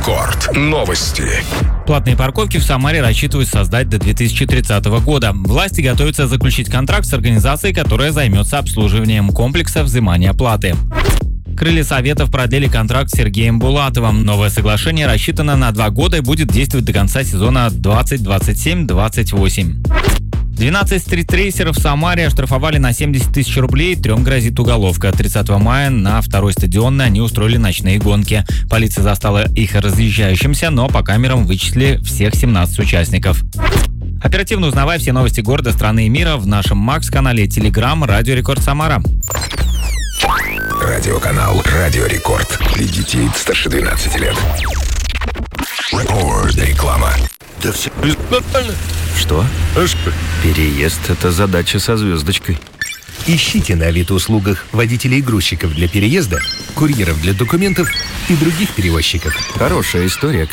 Рекорд. Новости. Платные парковки в Самаре рассчитывают создать до 2030 года. Власти готовятся заключить контракт с организацией, которая займется обслуживанием комплекса взимания платы. Крылья Советов продлили контракт с Сергеем Булатовым. Новое соглашение рассчитано на 2 года и будет действовать до конца сезона 2027-28. 12 стритрейсеров в Самаре оштрафовали на 70 тысяч рублей, 3 грозит уголовка. 30 мая на 2-й стадионной они устроили ночные гонки. Полиция застала их разъезжающимся, но по камерам вычислили всех 17 участников. Оперативно узнавай все новости города, страны и мира в нашем Макс-канале Telegram Радио Рекорд Самара. Радиоканал Радио Рекорд. Для детей старше 12 лет. Рекорд. Реклама. Да все нормально. Что? Переезд – это задача со звездочкой. Ищите на Авито-услугах водителей и грузчиков для переезда, курьеров для документов и других перевозчиков. Хорошая история.